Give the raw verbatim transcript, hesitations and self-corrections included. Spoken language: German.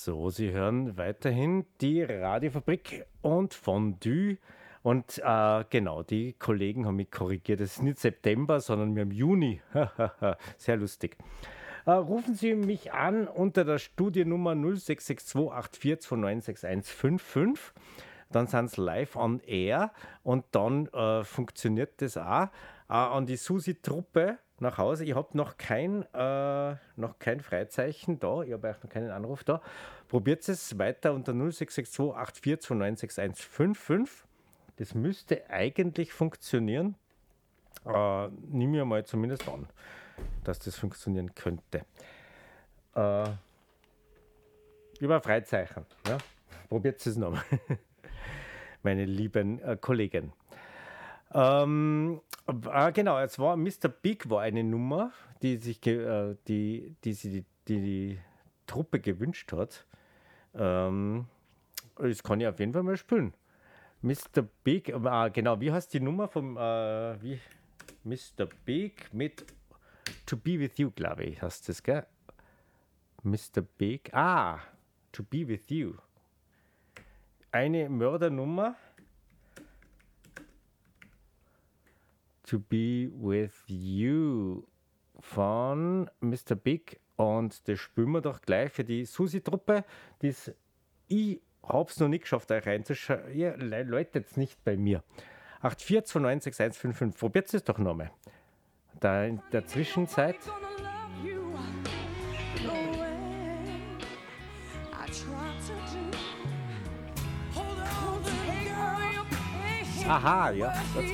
So, Sie hören weiterhin die Radiofabrik und Fondue. Und äh, genau, die Kollegen haben mich korrigiert. Es ist nicht September, sondern wir haben Juni. Sehr lustig. Äh, rufen Sie mich an unter der Studiennummer null sechs sechs zwei acht vier zwei neun sechs eins fünf fünf. Dann sind Sie live on air und dann äh, funktioniert das auch. Äh, an die Susi-Truppe nach Hause. Ich habe noch kein, äh, noch kein Freizeichen da. Ich habe euch noch keinen Anruf da. Probiert es weiter unter null sechs sechs zwei acht vier zwei neun sechs eins fünf fünf. Das müsste eigentlich funktionieren. Äh, nimm mir mal zumindest an, dass das funktionieren könnte. Äh, über Freizeichen. Ja? Probiert es nochmal. Meine lieben äh, Kollegen. Ähm, äh, genau, es war Mister Big war eine Nummer, die sich äh, die, die, die, die, die Truppe gewünscht hat. Ähm, das kann ich auf jeden Fall mal spielen. Mister Big, äh, genau, wie heißt die Nummer vom äh, wie Mister Big mit To Be With You, glaube ich, heißt das, gell? Mister Big, ah, To Be With You. Eine Mördernummer. To Be With You von Mister Big. Und das spielen wir doch gleich für die Susi-Truppe. Das, ich habe es noch nicht geschafft, euch reinzuschauen. Ihr läutet es nicht bei mir. acht vier zwei neun sechs eins fünf fünf. Probiert es doch nochmal. Da in der Zwischenzeit. Aha, ja.